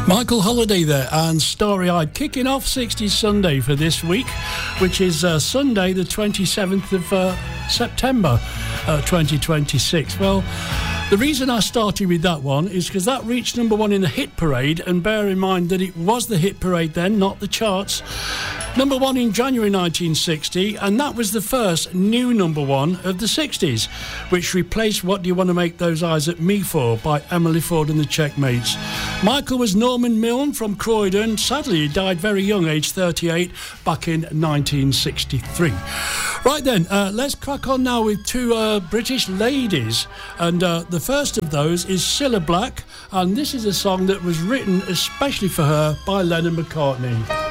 Michael Holiday there and Starry Eyed, kicking off 60s Sunday for this week, which is Sunday the 27th of September 2026. Well, the reason I started with that one is because that reached number one in the hit parade, and bear in mind that it was the hit parade then, not the charts. Number one in January 1960, and that was the first new number one of the 60s, which replaced What Do You Want to Make Those Eyes at Me For by Emily Ford and the Checkmates. Michael was Norman Milne from Croydon. Sadly, he died very young, aged 38, back in 1963. Right then, let's crack on now with two British ladies, and the first of those is Cilla Black, and this is a song that was written especially for her by Lennon McCartney.